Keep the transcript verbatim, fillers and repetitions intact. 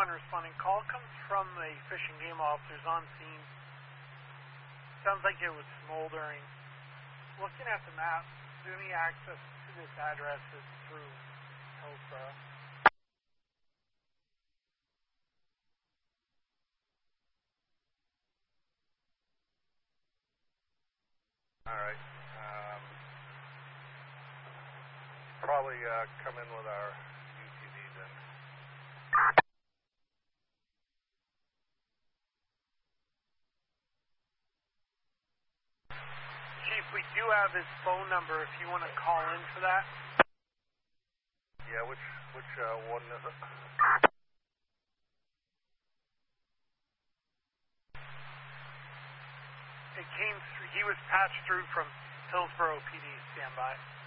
one responding. Call comes from the Fish and Game officers on scene. Sounds like it was smoldering. Looking at the map, the only access to this address is through Hillsboro. All right. Um, probably uh, come in with our U T V then. Chief, we do have his phone number if you want to call in for that. Yeah, which which uh, one is it? It came through, he was patched through from Hillsboro P D. Stand by.